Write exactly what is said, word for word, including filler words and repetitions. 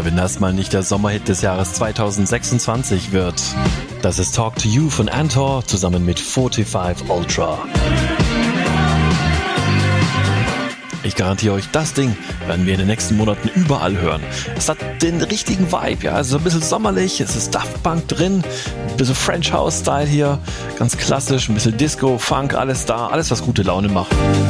Ja, wenn das mal nicht der Sommerhit des Jahres zweitausendsechsundzwanzig wird. Das ist Talk to You von Antor zusammen mit fünfundvierzig Ultra. Ich garantiere euch, das Ding werden wir in den nächsten Monaten überall hören. Es hat den richtigen Vibe, ja, also ein bisschen sommerlich, es ist Daft Punk drin, ein bisschen French House Style hier, ganz klassisch, ein bisschen Disco, Funk, alles da, alles was gute Laune macht.